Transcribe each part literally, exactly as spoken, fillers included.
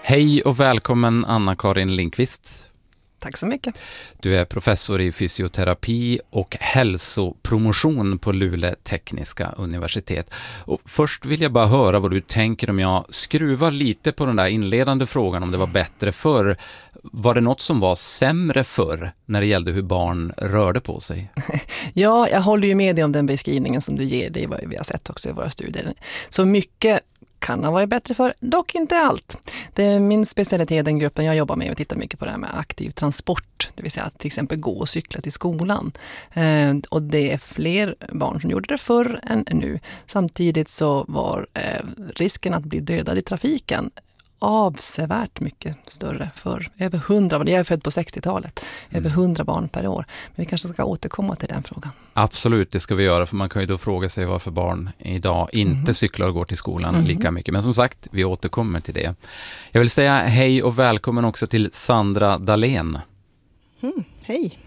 Hej och välkommen Anna-Karin Lindqvist. Tack så mycket. Du är professor i fysioterapi och hälsopromotion på Luleå tekniska universitet. Och först vill jag bara höra vad du tänker om jag skruvar lite på den där inledande frågan om det var bättre förr. Var det något som var sämre förr när det gällde hur barn rörde på sig? Ja, jag håller ju med dig om den beskrivningen som du ger. Det är vad vi har sett också i våra studier. Så mycket kan ha varit bättre för, dock inte allt. Det är min specialitet, den gruppen jag jobbar med, och tittar mycket på det här med aktiv transport, det vill säga att till exempel gå och cykla till skolan. Eh, och det är fler barn som gjorde det förr än nu. Samtidigt så var eh, risken att bli dödad i trafiken avsevärt mycket större för över hundra, jag är född på sextiotalet, över hundra barn per år. Men vi kanske ska återkomma till den frågan. Absolut, det ska vi göra, för man kan ju då fråga sig varför barn idag inte mm. cyklar och går till skolan mm. lika mycket. Men som sagt, vi återkommer till det. Jag vill säga hej och välkommen också till Sandra Dahlén. Mm, hej.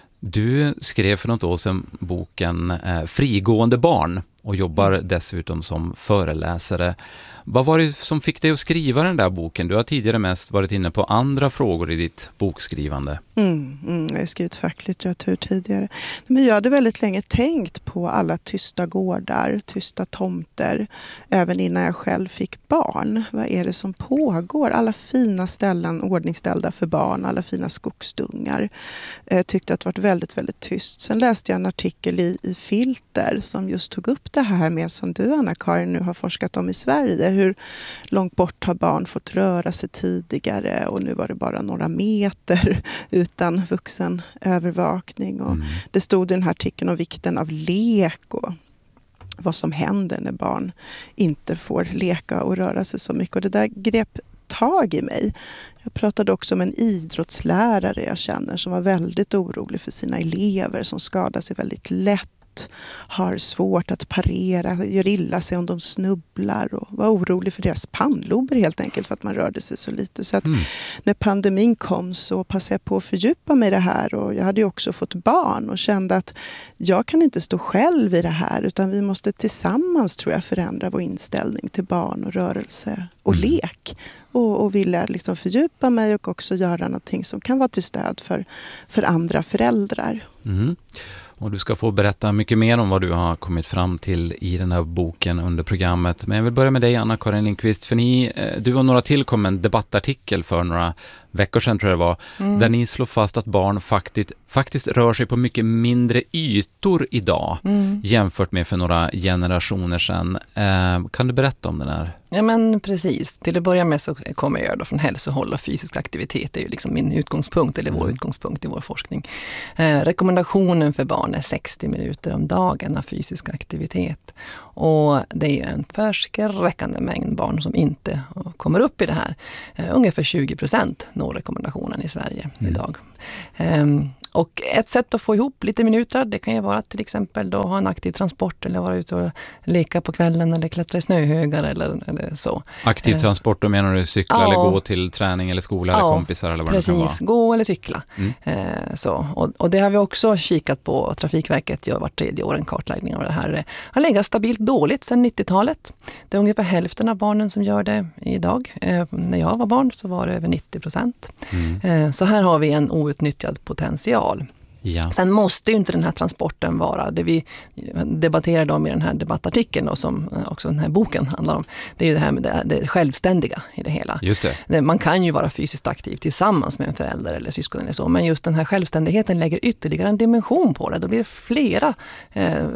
Du skrev för något år sedan boken eh, Frigående barn och jobbar dessutom som föreläsare. Vad var det som fick dig att skriva den där boken? Du har tidigare mest varit inne på andra frågor i ditt bokskrivande. Mm, mm, jag har skrivit facklitteratur tidigare. Men jag hade väldigt länge tänkt på alla tysta gårdar, tysta tomter, även innan jag själv fick barn. Vad är det som pågår? Alla fina ställen ordningställda för barn, alla fina skogsdungar. Jag tyckte att det var väldigt, väldigt tyst. Sen läste jag en artikel i, i Filter som just tog upp det här med, som du, Anna-Karin, nu har forskat om i Sverige. Hur långt bort har barn fått röra sig tidigare, och nu var det bara några meter utan vuxen övervakning. Och mm. det stod i den här artikeln om vikten av lek och vad som händer när barn inte får leka och röra sig så mycket. Och det där grep tag i mig. Jag pratade också med en idrottslärare jag känner som var väldigt orolig för sina elever som skadar sig väldigt lätt, har svårt att parera, gör illa sig om de snubblar, och var orolig för deras pannlober helt enkelt för att man rörde sig så lite. Så att mm. när pandemin kom så passade jag på att fördjupa mig i det här, och jag hade ju också fått barn och kände att jag kan inte stå själv i det här, utan vi måste tillsammans, tror jag, förändra vår inställning till barn och rörelse och mm. lek. Och, och ville liksom fördjupa mig och också göra någonting som kan vara till stöd för, för andra föräldrar. Mm. Och du ska få berätta mycket mer om vad du har kommit fram till i den här boken under programmet. Men jag vill börja med dig, Anna-Karin Lindqvist, för ni, du och några till kom en debattartikel för några veckor sedan, tror jag det var, mm. där ni slår fast att barn faktiskt, faktiskt rör sig på mycket mindre ytor idag mm. jämfört med för några generationer sedan. Eh, kan du berätta om den här? Ja, men precis. Till att börja med så kommer jag då från hälsohåll, och fysisk aktivitet är ju liksom min utgångspunkt, eller vår mm. utgångspunkt i vår forskning. Eh, rekommendationen för barn är sextio minuter om dagen av fysisk aktivitet. Och det är ju en förskräckande mängd barn som inte kommer upp i det här. Eh, ungefär tjugo procent når rekommendationen i Sverige mm. idag. Um, och ett sätt att få ihop lite minuter, det kan ju vara till exempel då ha en aktiv transport, eller vara ute och leka på kvällen, eller klättra i snöhögar eller, eller så. Aktiv transport, då menar du cykla ja, eller gå till träning eller skola ja, eller kompisar eller vad precis, det kan vara? Precis, gå eller cykla. Mm. Eh, så. Och, och det har vi också kikat på. Trafikverket gör vart tredje år en kartläggning av det här. Det har legat stabilt dåligt sedan nittiotalet. Det är ungefär hälften av barnen som gör det idag. Eh, när jag var barn så var det över nittio procent. Mm. Eh, så här har vi en outnyttjad potential. Ja. Sen måste ju inte den här transporten vara, det vi debatterade om i den här debattartikeln och som också den här boken handlar om, det är ju det här med det, det självständiga i det hela. Just det. Man kan ju vara fysiskt aktiv tillsammans med en förälder eller syskon eller så, men just den här självständigheten lägger ytterligare en dimension på det. Då blir det flera eh,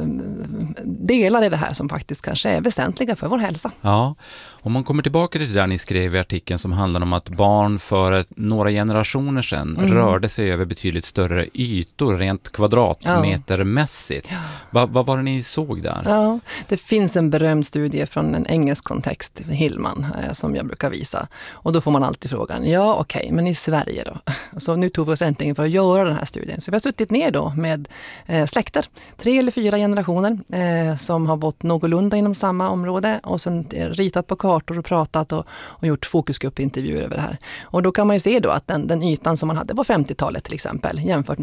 delar i det här som faktiskt kanske är väsentliga för vår hälsa. Ja, om man kommer tillbaka till det där ni skrev i artikeln som handlar om att barn för några generationer sedan mm. rörde sig över betydligt större ytor rent kvadratmetermässigt. Ja. Vad, vad var det ni såg där? Ja, det finns en berömd studie från en engelsk kontext, Hillman, eh, som jag brukar visa. Och då får man alltid frågan, ja okej, okay, men i Sverige då? Så nu tog vi oss äntligen för att göra den här studien. Så vi har suttit ner då med eh, släkter, tre eller fyra generationer eh, som har bott någorlunda inom samma område och sen ritat på kartor och pratat och, och gjort fokusgruppintervjuer över det här. Och då kan man ju se då att den, den ytan som man hade på femtiotalet till exempel jämfört med idag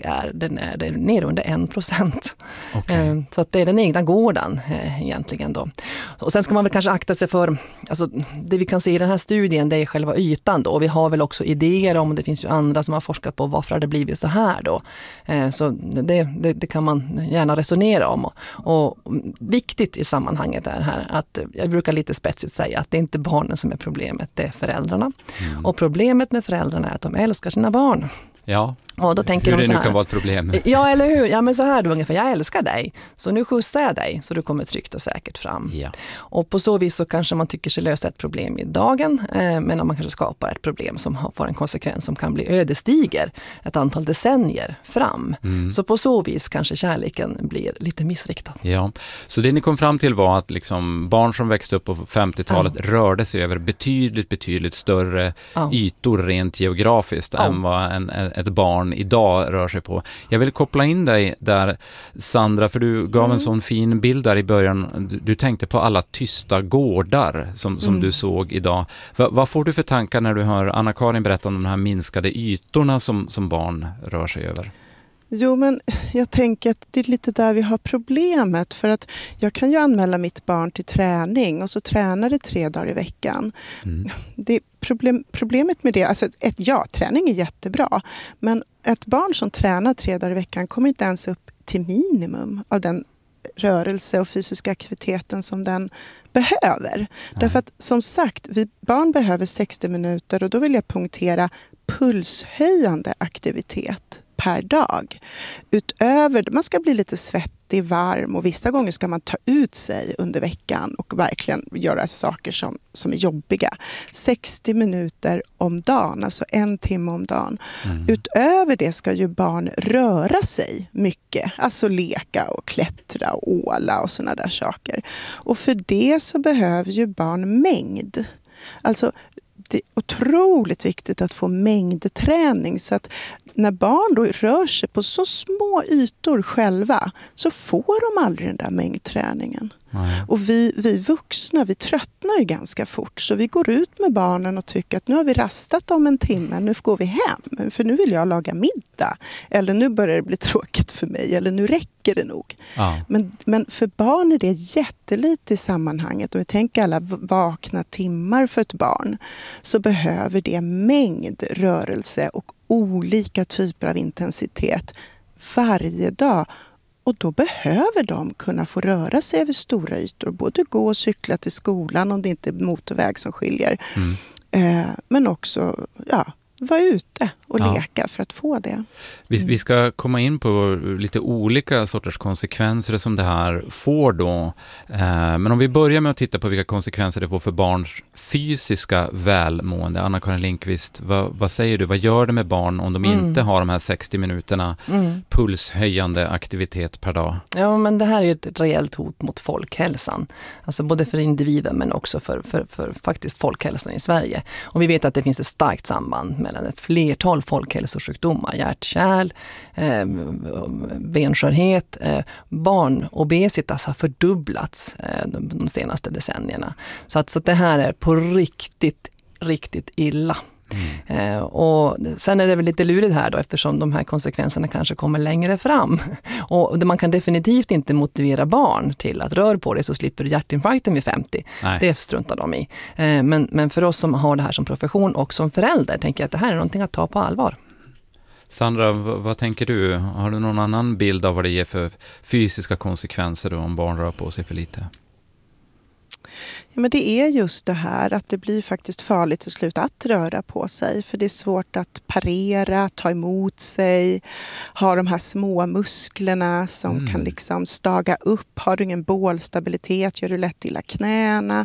är den är, den är ner under en procent. Okay. Så att det är den egna gården egentligen då. Och sen ska man väl kanske akta sig för, alltså det vi kan se i den här studien, det är själva ytan då. Och vi har väl också idéer om, det finns ju andra som har forskat på varför det blivit så här då. Så det, det, det kan man gärna resonera om. Och, och viktigt i sammanhanget är här att jag brukar lite spetsigt säga att det är inte barnen som är problemet, det är föräldrarna. Mm. Och problemet med föräldrarna är att de älskar sina barn. Ja, och då tänker hur de det så nu här, kan vara ett problem. Ja, eller hur? Ja, men så här då ungefär, jag älskar dig. Så nu skjutsar jag dig så du kommer tryggt och säkert fram. Ja. Och på så vis så kanske man tycker sig lösa ett problem i dagen, eh, men man kanske skapar ett problem som har, får en konsekvens som kan bli ödesdiger ett antal decennier fram. Mm. Så på så vis kanske kärleken blir lite missriktad. Ja, så det ni kom fram till var att liksom barn som växte upp på femtiotalet ja. rörde sig över betydligt, betydligt större ja. ytor rent geografiskt ja. än vad en, ett barn idag rör sig på. Jag vill koppla in dig där, Sandra, för du gav mm. en sån fin bild där i början. Du, du tänkte på alla tysta gårdar som, som mm. du såg idag. Va, vad får du för tankar när du hör Anna-Karin berätta om de här minskade ytorna som, som barn rör sig över? Jo, men jag tänker att det är lite där vi har problemet, för att jag kan ju anmäla mitt barn till träning och så tränar det tre dagar i veckan. Mm. Det problem, problemet med det, alltså ett ja, träning är jättebra, men ett barn som tränar tre dagar i veckan kommer inte ens upp till minimum av den rörelse och fysiska aktiviteten som den behöver. Nej. Därför att som sagt, vi barn behöver sextio minuter och då vill jag punktera pulshöjande aktivitet per dag. Utöver, man ska bli lite svettig, varm och vissa gånger ska man ta ut sig under veckan och verkligen göra saker som, som är jobbiga. sextio minuter om dagen, alltså en timme om dagen. Mm. Utöver det ska ju barn röra sig mycket, alltså leka och klättra och åla och såna där saker. Och för det så behöver ju barn mängd. Alltså det är otroligt viktigt att få mängdträning, så att när barn då rör sig på så små ytor själva så får de aldrig den där mängdträningen. Nej. Och vi, vi vuxna, vi tröttnar ju ganska fort, så vi går ut med barnen och tycker att nu har vi rastat om en timme, nu går vi hem, för nu vill jag laga middag, eller nu börjar det bli tråkigt för mig, eller nu räcker det nog. Ja. Men, men för barn är det jättelite i sammanhanget, och vi tänker alla vakna timmar för ett barn, så behöver det mängd rörelse och olika typer av intensitet varje dag. Och då behöver de kunna få röra sig över stora ytor. Både gå och cykla till skolan om det inte är motorväg som skiljer. Mm. Eh, men också ja, vara ute och ja. leka för att få det. Mm. Vi, vi ska komma in på lite olika sorters konsekvenser som det här får då. Eh, men om vi börjar med att titta på vilka konsekvenser det får för barns fysiska välmående. Anna-Karin Lindqvist, vad, vad säger du? Vad gör det med barn om de mm. inte har de här sextio minuterna mm. pulshöjande aktivitet per dag? Ja, men det här är ju ett rejält hot mot folkhälsan. Alltså både för individen men också för, för, för faktiskt folkhälsan i Sverige. Och vi vet att det finns ett starkt samband mellan ett flertal folkhälsosjukdomar, hjärt-kärl, eh, benskörhet, eh, barnobesitas har fördubblats eh, de, de senaste decennierna. Så att, så att det här är på riktigt, riktigt illa. Mm. Eh, och sen är det väl lite lurigt här då, eftersom de här konsekvenserna kanske kommer längre fram. Och man kan definitivt inte motivera barn till att röra på det så slipper du hjärtinfarkten vid femtio. Nej. Det struntar de i. Eh, men, men för oss som har det här som profession och som förälder tänker jag att det här är någonting att ta på allvar. Sandra, vad, vad tänker du? Har du någon annan bild av vad det ger för fysiska konsekvenser då, om barn rör på sig för lite? Ja, men det är just det här att det blir faktiskt farligt till slut att röra på sig. För det är svårt att parera, ta emot sig, ha de här små musklerna som mm. kan liksom staga upp. Har du ingen bålstabilitet gör du lätt illa knäna.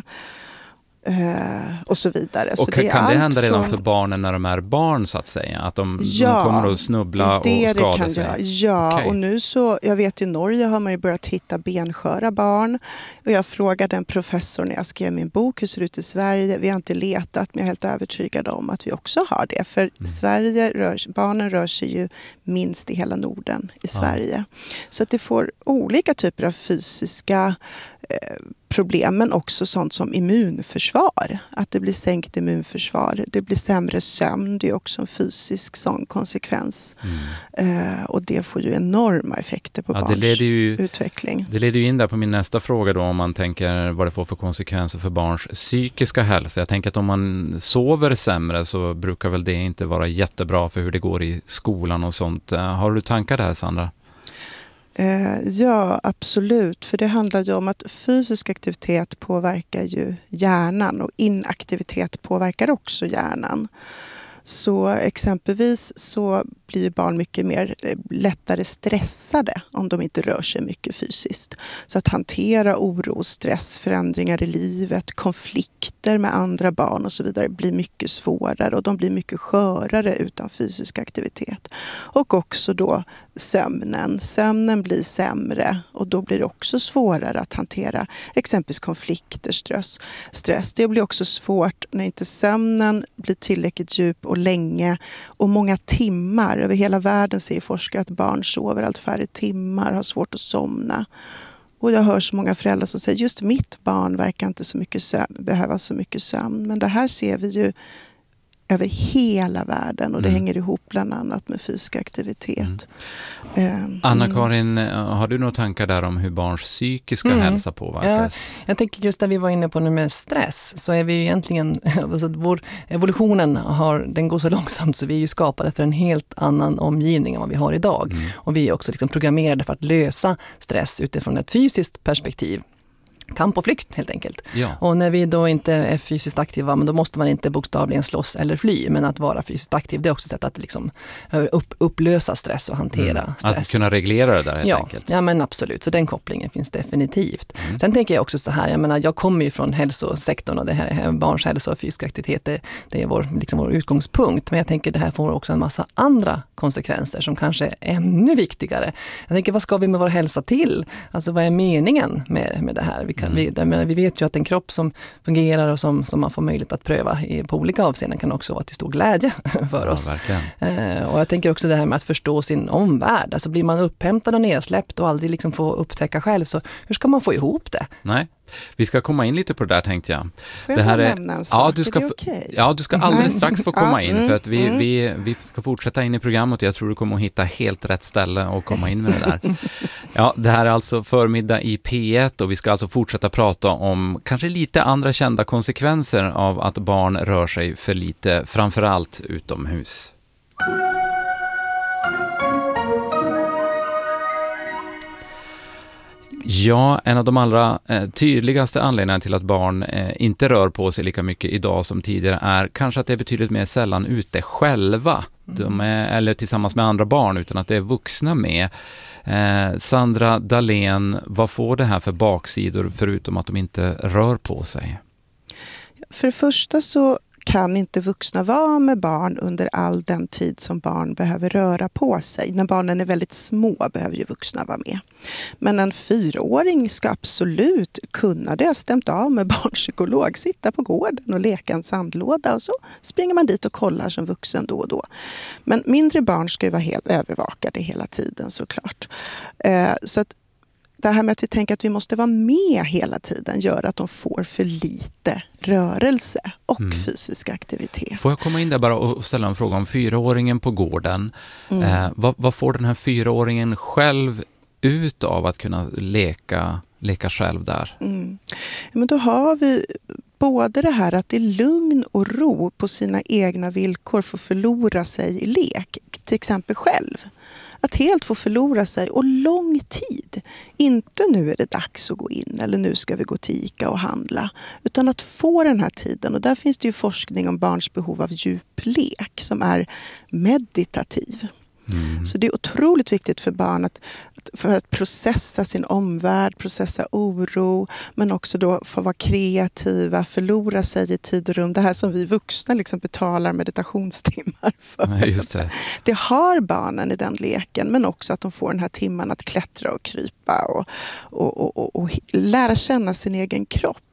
Uh, och så vidare. Och så kan det, kan det hända redan från... för barnen när de är barn så att säga? Att de, ja, de kommer att snubbla det det och skada det kan sig? Jag. Ja, okay. Och nu så, jag vet i Norge har man ju börjat hitta bensköra barn. Och jag frågade en professor när jag skrev min bok, hur ser det ut i Sverige? Vi har inte letat, men jag är helt övertygad om att vi också har det. För mm. Sverige rör, barnen rör sig ju minst i hela Norden i Sverige. Ja. Så att det får olika typer av fysiska problem, men också sånt som immunförsvar. Att det blir sänkt immunförsvar. Det blir sämre sömn. Det är också en fysisk sån konsekvens. Mm. Eh, och det får ju enorma effekter på ja, barns det ju, utveckling. Det leder ju in där på min nästa fråga då, om man tänker vad det får för konsekvenser för barns psykiska hälsa. Jag tänker att om man sover sämre så brukar väl det inte vara jättebra för hur det går i skolan och sånt. Har du tankar där, Sandra? Ja, absolut. För det handlar ju om att fysisk aktivitet påverkar ju hjärnan och inaktivitet påverkar också hjärnan. Så exempelvis så blir barn mycket mer lättare stressade om de inte rör sig mycket fysiskt. Så att hantera oro, stress, förändringar i livet, konflikter med andra barn och så vidare blir mycket svårare och de blir mycket skörare utan fysisk aktivitet. Och också då sömnen. Sömnen blir sämre och då blir det också svårare att hantera exempelvis konflikter, stress. stress. Det blir också svårt när inte sömnen blir tillräckligt djup och länge och många timmar. Över hela världen ser forskare att barn sover allt färre timmar, har svårt att somna. Och jag hör så många föräldrar som säger just mitt barn verkar inte så mycket sömn, behöva så mycket sömn. Men det här ser vi ju över hela världen och det mm. hänger ihop bland annat med fysisk aktivitet. Mm. Um, Anna-Karin, har du några tankar där om hur barns psykiska mm. hälsa påverkas? Ja, jag tänker just där vi var inne på nu med stress, så är vi ju egentligen, alltså vår evolutionen har, den går så långsamt så vi är ju skapade för en helt annan omgivning än vad vi har idag. Mm. Och vi är också liksom programmerade för att lösa stress utifrån ett fysiskt perspektiv. Kamp och flykt helt enkelt. Ja. Och när vi då inte är fysiskt aktiva, men då måste man inte bokstavligen slåss eller fly. Men att vara fysiskt aktiv, det är också ett sätt att liksom upp, upplösa stress och hantera mm. stress. Att kunna reglera det där helt ja. enkelt. Ja, men absolut. Så den kopplingen finns definitivt. Mm. Sen tänker jag också så här, jag menar, jag kommer ju från hälsosektorn och det här barns hälsa och fysisk aktivitet, det, det är vår, liksom vår utgångspunkt. Men jag tänker det här får också en massa andra konsekvenser som kanske är ännu viktigare. Jag tänker, vad ska vi med vår hälsa till? Alltså vad är meningen med, med det här? Vi Kan, mm. vi, menar, vi vet ju att en kropp som fungerar och som, som man får möjlighet att pröva i, på olika avseenden kan också vara till stor glädje för ja, oss. Eh, och jag tänker också det här med att förstå sin omvärld. Alltså blir man upphämtad och nedsläppt och aldrig liksom få upptäcka själv, så hur ska man få ihop det? Nej. Vi ska komma in lite på det där, tänkte jag. Får jag det här är, nämna en sak? Ja, du ska, är det okay? Ja, du ska alldeles strax få komma in. Mm, för att vi, mm. vi, vi ska fortsätta in i programmet. Jag tror du kommer att hitta helt rätt ställe och komma in med det där. Ja, det här är alltså förmiddag i P ett och vi ska alltså fortsätta prata om kanske lite andra kända konsekvenser av att barn rör sig för lite, framförallt utomhus. Ja, en av de allra eh, tydligaste anledningarna till att barn eh, inte rör på sig lika mycket idag som tidigare är kanske att det är betydligt mer sällan ute själva. De är, eller tillsammans med andra barn, utan att det är vuxna med. Eh, Sandra Dahlén, vad får det här för baksidor förutom att de inte rör på sig? För det första så kan inte vuxna vara med barn under all den tid som barn behöver röra på sig. När barnen är väldigt små behöver ju vuxna vara med. Men en fyraåring ska absolut kunna det. Jag har stämt av med barnpsykolog, sitta på gården och leka en sandlåda och så springer man dit och kollar som vuxen då och då. Men mindre barn ska ju vara helt övervakade hela tiden såklart. Eh, så att det här med att vi tänker att vi måste vara med hela tiden gör att de får för lite rörelse och mm. fysisk aktivitet. Får jag komma in där bara och ställa en fråga om fyraåringen på gården? Mm. Eh, vad, vad får den här fyraåringen själv ut av att kunna leka, leka själv där? Mm. Men då har vi både det här att i lugn och ro på sina egna villkor får förlora sig i lek, till exempel själv. Att helt få förlora sig och lång tid. Inte nu är det dags att gå in eller nu ska vi gå till Ica och handla. Utan att få den här tiden. Och där finns det ju forskning om barns behov av djuplek som är meditativ. Mm. Så det är otroligt viktigt för barn att, för att processa sin omvärld, processa oro, men också då få vara kreativa, förlora sig i tid och rum. Det här som vi vuxna liksom betalar meditationstimmar för. Ja, just det. Det har barnen i den leken, men också att de får den här timman att klättra och krypa och, och, och, och, och lära känna sin egen kropp.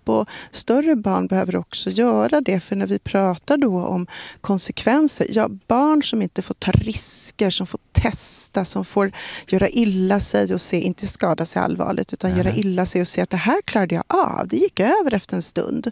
Och större barn behöver också göra det, för när vi pratar då om konsekvenser, ja, barn som inte får ta risker, som får testa, som får göra illa sig och se, inte skada sig allvarligt, utan mm. göra illa sig och se att det här klarade jag av, det gick över efter en stund.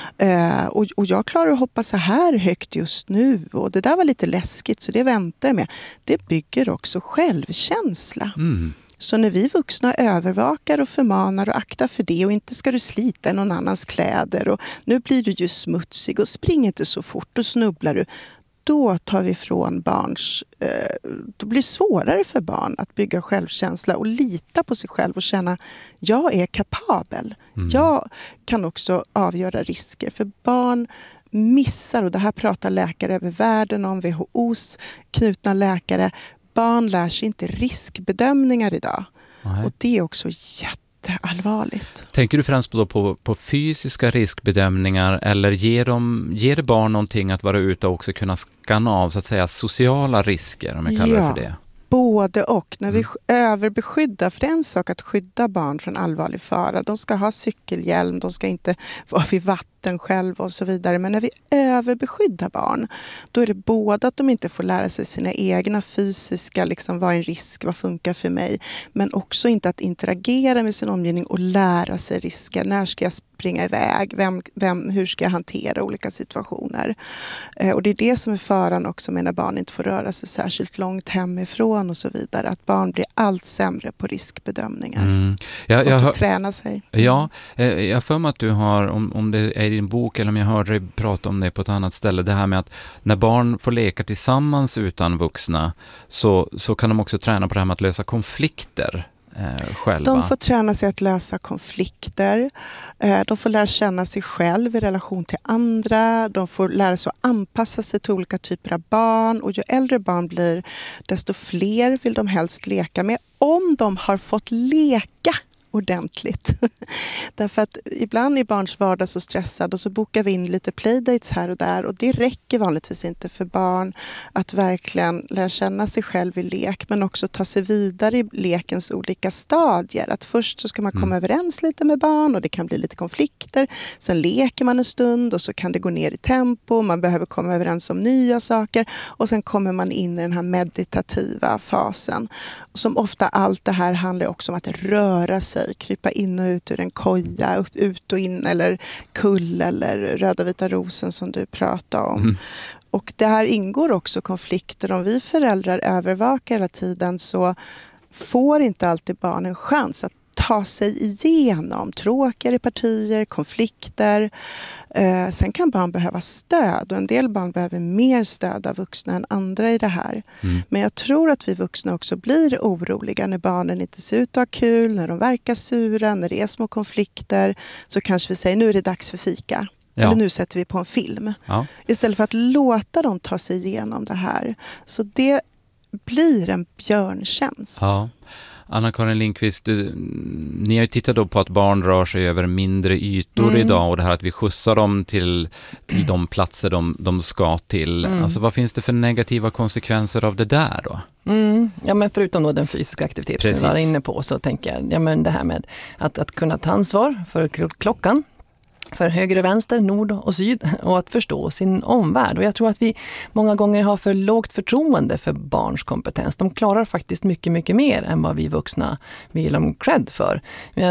Eh, och, och jag klarar att hoppa så här högt just nu, och det där var lite läskigt så det väntar jag med. Det bygger också självkänsla. Mm. Så när vi vuxna övervakar och förmanar och aktar för det, och inte ska du slita i någon annans kläder och nu blir du ju smutsig och spring inte så fort och snubblar du, då tar vi från barns, eh, då blir det svårare för barn att bygga självkänsla och lita på sig själv och känna jag är kapabel. Mm. Jag kan också avgöra risker, för barn missar, och det här pratar läkare över världen om, W H O:s knutna läkare, barn lär sig inte riskbedömningar idag. Nej. Och det är också jätteallvarligt. Tänker du främst då på, på fysiska riskbedömningar, eller ger, de, ger det barn någonting att vara ute och också kunna skanna av så att säga sociala risker, om jag kallar ja. det för det? Både och. När vi mm. överbeskyddar, för det är en sak att skydda barn från allvarlig fara. De ska ha cykelhjälm, de ska inte vara vid vatten själv och så vidare. Men när vi överbeskyddar barn, då är det både att de inte får lära sig sina egna fysiska, liksom vad är en risk, vad funkar för mig. Men också inte att interagera med sin omgivning och lära sig risker. När ska jag springa iväg? Vem, vem, hur ska jag hantera olika situationer? Eh, och det är det som är faran också med när barn inte får röra sig särskilt långt hemifrån och så vidare. Att barn blir allt sämre på riskbedömningar. Mm. Jag, jag hör, träna sig. Ja, eh, jag för mig att du har, om, om det är i din bok eller om jag hörde dig prata om det på ett annat ställe, det här med att när barn får leka tillsammans utan vuxna så, så kan de också träna på det här med att lösa konflikter. Eh, själva. De får träna sig att lösa konflikter. Eh, de får lära känna sig själv i relation till andra. De får lära sig att anpassa sig till olika typer av barn. Och ju äldre barn blir, desto fler vill de helst leka med. Om de har fått leka ordentligt. Därför att ibland är barns vardag så stressad och så bokar vi in lite playdates här och där, och det räcker vanligtvis inte för barn att verkligen lära känna sig själv i lek, men också ta sig vidare i lekens olika stadier. Att först så ska man komma mm. överens lite med barn och det kan bli lite konflikter. Sen leker man en stund och så kan det gå ner i tempo. Man behöver komma överens om nya saker och sen kommer man in i den här meditativa fasen. Som ofta allt det här handlar också om att röra sig, krypa in och ut ur en koja, upp, ut och in, eller kull eller röda vita rosen som du pratade om. Mm. Och det här ingår också konflikter. Om vi föräldrar övervakar hela tiden så får inte alltid barnen en chans att ta sig igenom tråkigare partier, konflikter. Eh, sen kan barn behöva stöd, och en del barn behöver mer stöd av vuxna än andra i det här. Mm. Men jag tror att vi vuxna också blir oroliga när barnen inte ser ut att ha kul, när de verkar sura, när det är små konflikter. Så kanske vi säger, nu är det dags för fika. Ja. Eller nu sätter vi på en film. Ja. Istället för att låta dem ta sig igenom det här. Så det blir en björntjänst. Ja. Anna-Karin Lindqvist, du, ni har ju tittat då på att barn rör sig över mindre ytor mm. idag, och det här att vi skjutsar dem till, till de platser de, de ska till. Mm. Alltså, vad finns det för negativa konsekvenser av det där då? Mm. Ja, men förutom då den fysiska aktiviteten som jag var inne på, så tänker jag ja, men det här med att, att kunna ta ansvar för klockan, för höger och vänster, nord och syd, och att förstå sin omvärld. Och jag tror att vi många gånger har för lågt förtroende för barns kompetens. De klarar faktiskt mycket, mycket mer än vad vi vuxna vill dem cred för.